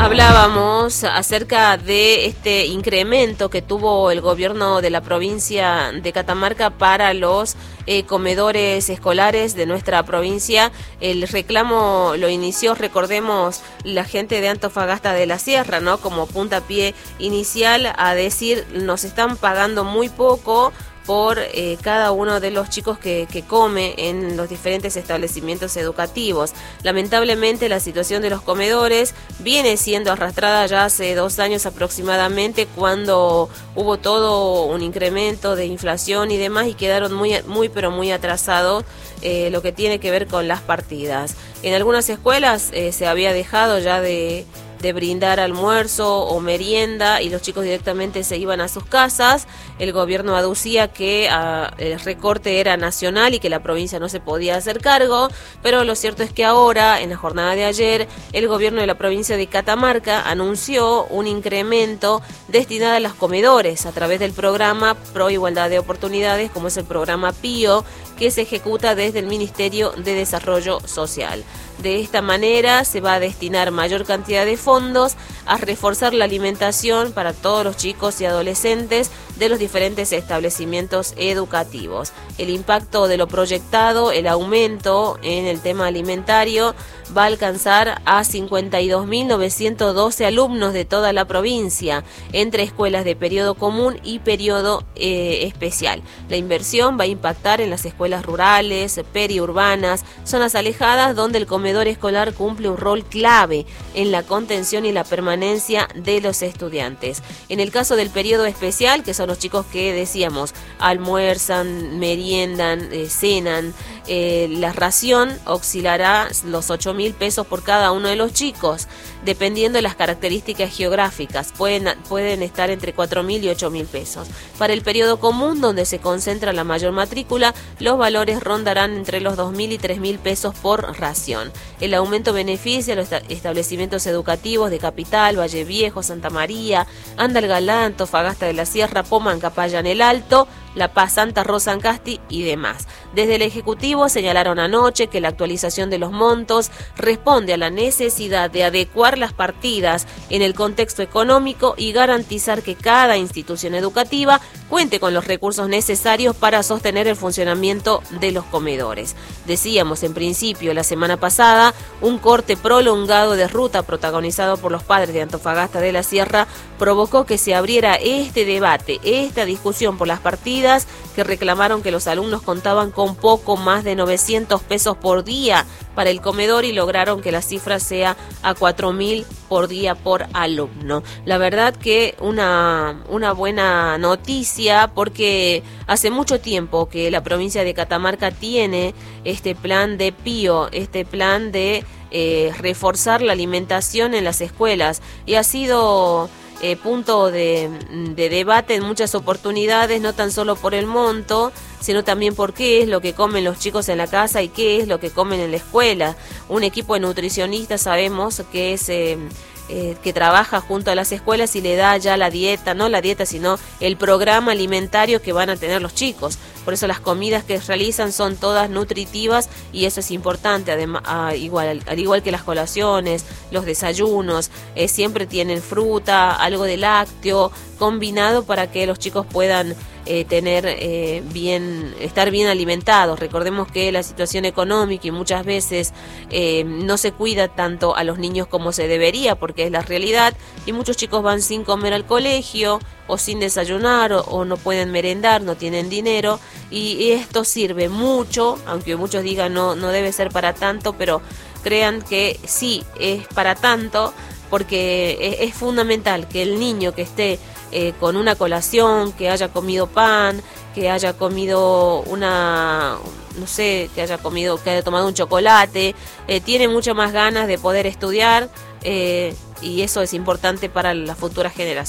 Hablábamos acerca de este incremento que tuvo el gobierno de la provincia de Catamarca para los comedores escolares de nuestra provincia. El reclamo lo inició, recordemos, la gente de Antofagasta de la Sierra, ¿no? Como puntapié inicial a decir, nos están pagando muy poco por cada uno de los chicos que come en los diferentes establecimientos educativos. Lamentablemente la situación de los comedores viene siendo arrastrada ya hace 2 años aproximadamente, cuando hubo todo un incremento de inflación y demás, y quedaron muy atrasados lo que tiene que ver con las partidas. En algunas escuelas se había dejado ya de brindar almuerzo o merienda y los chicos directamente se iban a sus casas. El gobierno aducía que el recorte era nacional y que la provincia no se podía hacer cargo, pero lo cierto es que ahora, en la jornada de ayer, el gobierno de la provincia de Catamarca anunció un incremento destinado a los comedores a través del programa Pro Igualdad de Oportunidades, como es el programa PIO, que se ejecuta desde el Ministerio de Desarrollo Social. De esta manera se va a destinar mayor cantidad de fondos a reforzar la alimentación para todos los chicos y adolescentes de los diferentes establecimientos educativos. El impacto de lo proyectado, el aumento en el tema alimentario, va a alcanzar a 52.912 alumnos de toda la provincia, entre escuelas de periodo común y periodo especial. La inversión va a impactar en las escuelas rurales, periurbanas, zonas alejadas, donde el comedor escolar cumple un rol clave en la contención y la permanencia de los estudiantes. En el caso del periodo especial, que son los chicos que decíamos almuerzan, meriendan, cenan, la ración oscilará los 8.000 pesos por cada uno de los chicos, dependiendo de las características geográficas. Pueden estar entre 4.000 y 8.000 pesos. Para el periodo común, donde se concentra la mayor matrícula, los valores rondarán entre los 2.000 y 3.000 pesos por ración. El aumento beneficia a los establecimientos educativos de Capital, Valle Viejo, Santa María, Andalgalá, Antofagasta de la Sierra, Pomanca, Payán el Alto, La Paz, Santa Rosa, Ancasti y demás. Desde el Ejecutivo señalaron anoche que la actualización de los montos responde a la necesidad de adecuar las partidas en el contexto económico y garantizar que cada institución educativa cuente con los recursos necesarios para sostener el funcionamiento de los comedores. Decíamos en principio la semana pasada, un corte prolongado de ruta protagonizado por los padres de Antofagasta de la Sierra provocó que se abriera este debate, esta discusión por las partidas, que reclamaron que los alumnos contaban con poco más de 900 pesos por día para el comedor y lograron que la cifra sea a 4.000 por día por alumno. La verdad que una buena noticia, porque hace mucho tiempo que la provincia de Catamarca tiene este plan de PIO, este plan de reforzar la alimentación en las escuelas, y ha sido punto de debate en muchas oportunidades, no tan solo por el monto, sino también por qué es lo que comen los chicos en la casa y qué es lo que comen en la escuela. Un equipo de nutricionistas sabemos que es que trabaja junto a las escuelas y le da ya la dieta, no la dieta, sino el programa alimentario que van a tener los chicos. Por eso las comidas que realizan son todas nutritivas, y eso es importante. Además, al igual que las colaciones, los desayunos, siempre tienen fruta, algo de lácteo combinado para que los chicos puedan estar bien alimentados. Recordemos que la situación económica y muchas veces no se cuida tanto a los niños como se debería, porque es la realidad, y muchos chicos van sin comer al colegio o sin desayunar o no pueden merendar, no tienen dinero, y esto sirve mucho, aunque muchos digan no debe ser para tanto, pero crean que sí es para tanto, porque es fundamental que el niño que esté con una colación, que haya comido pan, que haya comido que haya tomado un chocolate, tiene muchas más ganas de poder estudiar, y eso es importante para las futuras generaciones.